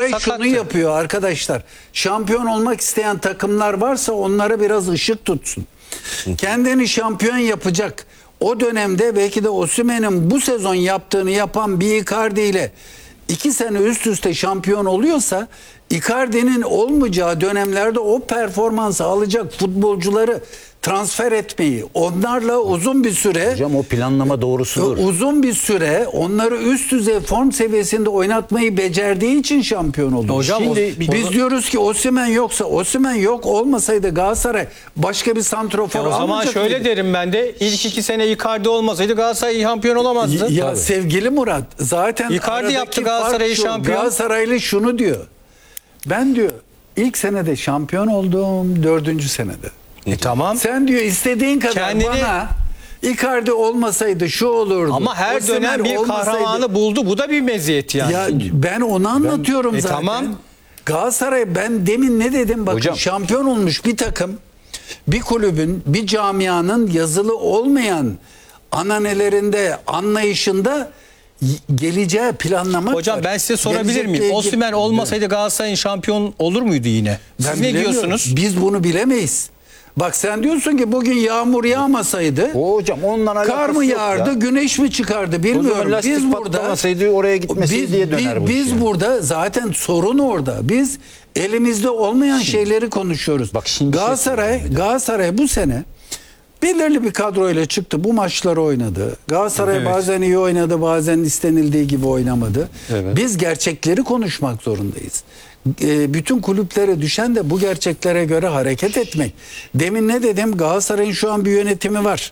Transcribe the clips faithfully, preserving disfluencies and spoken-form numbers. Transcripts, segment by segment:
Galatasaray şunu Sakattı. yapıyor arkadaşlar. Şampiyon olmak isteyen takımlar varsa onlara biraz ışık tutsun. Kendini şampiyon yapacak. O dönemde belki de Osimhen'in bu sezon yaptığını yapan bir Icardi ile iki sene üst üste şampiyon oluyorsa, Icardi'nin olmayacağı dönemlerde o performansı alacak futbolcuları transfer etmeyi, onlarla uzun bir süre Hocam o planlama doğrusudur. uzun bir süre onları üst düzey form seviyesinde oynatmayı becerdiği için şampiyon oldu. Hocam, Şimdi o- biz o- diyoruz ki Osimhen yoksa, Osimhen yok olmasaydı Galatasaray başka bir santrofor Ya o zaman almayacak şöyle mıydı? derim ben de, ilk iki sene Icardi olmasaydı Galatasaray şampiyon olamazdı. Ya Tabii. sevgili Murat, zaten Icardi aradaki yaptı fark Galatasaray'ı şu, şampiyon. Galatasaraylı şunu diyor. Ben diyor ilk senede şampiyon oldum, dördüncü senede. E tamam. Sen diyor istediğin kadar Kendini- bana Icardi olmasaydı şu olurdu. Ama her Osimhen dönem bir olmasaydı- kahramanı buldu. Bu da bir meziyet yani. Ya ben onu anlatıyorum E zaten. tamam. Galatasaray, ben demin ne dedim bakın, Hocam. şampiyon olmuş bir takım, bir kulübün, bir camianın yazılı olmayan ananelerinde, anlayışında y- geleceği planlamak Hocam var. ben size sorabilir Gelecekle miyim? ilgili- Osimhen olmasaydı Galatasaray'ın şampiyon olur muydu yine? Siz Ben ne bilemiyorum. diyorsunuz? Biz bunu bilemeyiz. Bak sen diyorsun ki bugün yağmur yağmasaydı O hocam ondan alakası kar mı yok yağardı, ya. güneş mi çıkardı O zaman bilmiyorum. lastik Biz burada patlamasaydı oraya gitmeseydi biz, diye döner biz, bu iş biz yani. burada zaten sorun orada. Biz elimizde olmayan şeyleri konuşuyoruz. Bak şimdi bir şey Galatasaray söyleyeyim. Galatasaray bu sene belirli bir kadroyla çıktı. Bu maçları oynadı. Galatasaray Evet. bazen iyi oynadı, bazen istenildiği gibi oynamadı. Evet. Biz gerçekleri konuşmak zorundayız. E, bütün kulüplere düşen de bu gerçeklere göre hareket etmek. Demin ne dedim? Galatasaray'ın şu an bir yönetimi var.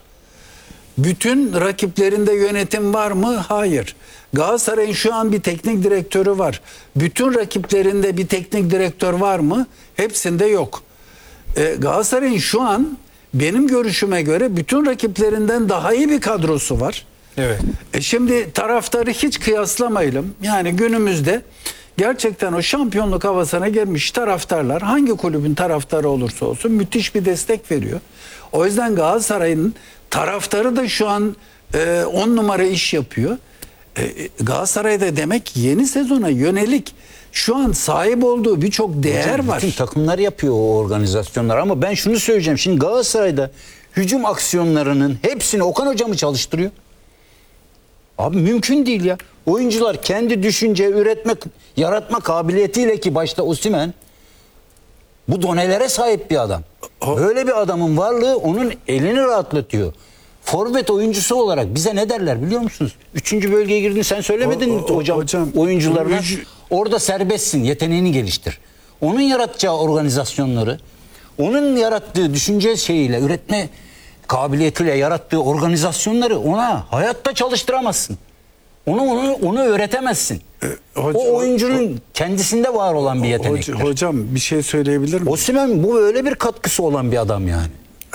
Bütün rakiplerinde yönetim var mı? Hayır. Galatasaray'ın şu an bir teknik direktörü var. Bütün rakiplerinde bir teknik direktör var mı? Hepsinde yok. E, Galatasaray'ın şu an benim görüşüme göre bütün rakiplerinden daha iyi bir kadrosu var. Evet. E şimdi taraftarı hiç kıyaslamayalım. Yani günümüzde gerçekten o şampiyonluk havasına girmiş taraftarlar, hangi kulübün taraftarı olursa olsun müthiş bir destek veriyor. O yüzden Galatasaray'ın taraftarı da şu an on numara iş yapıyor. E, Galatasaray'da demek ki yeni sezona yönelik şu an sahip olduğu birçok değer Hocam, var. bütün takımlar yapıyor o organizasyonlar ama ben şunu söyleyeceğim. Şimdi Galatasaray'da hücum aksiyonlarının hepsini Okan Hoca mı çalıştırıyor? Abi mümkün değil ya. Oyuncular kendi düşünce, üretme, yaratma kabiliyetiyle, ki başta Osimhen bu donelere sahip bir adam. O- Böyle bir adamın varlığı onun elini rahatlatıyor. Forvet oyuncusu olarak bize ne derler biliyor musunuz? Üçüncü bölgeye girdin, sen söylemedin mi O- o- hocam, hocam, oyuncularına? üç- Orada serbestsin, yeteneğini geliştir. Onun yaratacağı organizasyonları, onun yarattığı düşünce şeyiyle, üretme kabiliyetiyle yarattığı organizasyonları ona hayatta çalıştıramazsın. Onu onu onu öğretemezsin. hoca- o oyuncunun kendisinde var olan bir yetenektir. Hoca- hocam bir şey söyleyebilir miyim? Osimhen bu öyle bir katkısı olan bir adam yani.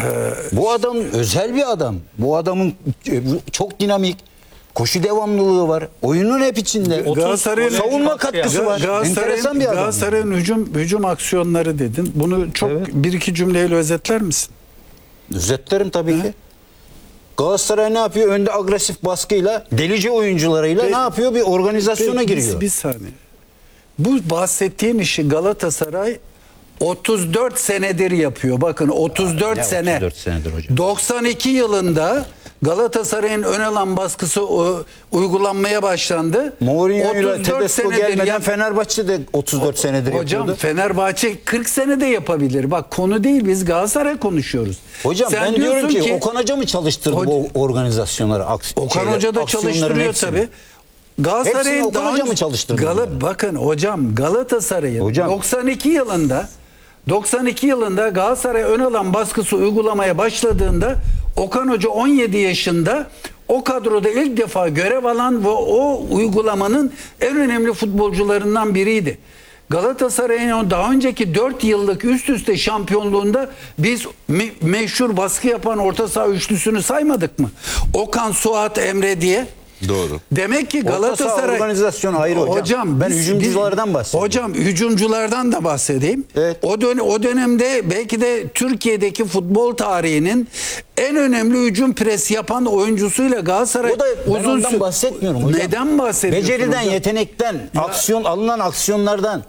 Bu adam özel bir adam. Bu adamın e, çok dinamik, koşu devamlılığı var. Oyunun hep içinde. Galatasaray'ın savunma katkısı var. Enteresan bir adam. Galatasaray'ın hücum hücum aksiyonları dedin. Bunu çok Evet. bir iki cümleyle özetler misin? Özetlerim tabii ki. Galatasaray ne yapıyor? Önde agresif baskıyla, delici oyuncularıyla Pe- ne yapıyor? Bir organizasyona Bir- giriyor. Bir, bir saniye. Bu bahsettiğin işi Galatasaray otuz dört senedir yapıyor. Bakın otuz dört Ne sene. otuz dört senedir hocam. doksan iki yılında Galatasaray'ın ön alan baskısı o, uygulanmaya başlandı. Mourinho ile otuz dört Tedesco senedir gelmeden yap- Fenerbahçe de otuz dört senedir Hocam yapıyordu. Fenerbahçe kırk senede yapabilir. Bak konu değil, biz Galatasaray konuşuyoruz. Hocam Sen ben diyorum diyorsun ki, Okan Hoca mı çalıştırdı Hoca- bu organizasyonları? Aks Okan şeyler, Hoca da aksiyonların çalıştırıyor hepsini? tabii. Galatasaray'ın Hepsini Okan daha Hoca mı önce- çalıştırdı Gala- bunları? bakın hocam Galatasaray'ın Hocam. doksan iki yılında doksan iki yılında Galatasaray ön alan baskısı uygulamaya başladığında Okan Hoca on yedi yaşında o kadroda ilk defa görev alan ve o uygulamanın en önemli futbolcularından biriydi. Galatasaray'ın o daha önceki dört yıllık üst üste şampiyonluğunda biz me- meşhur baskı yapan orta saha üçlüsünü saymadık mı? Okan, Suat, Emre diye. Doğru. Demek ki Orta saha Galatasaray organizasyonu ayrı hocam. Ben hücumculardan bahsediyorum. Hocam hücumculardan da bahsedeyim. Evet. O dön o dönemde belki de Türkiye'deki futbol tarihinin en önemli hücum pres yapan oyuncusuyla Galatasaray O da ben uzun ondan sü- bahsetmiyorum hocam. Neden bahsediyorsun Beceriden, hocam? yetenekten, aksiyon alınan aksiyonlardan.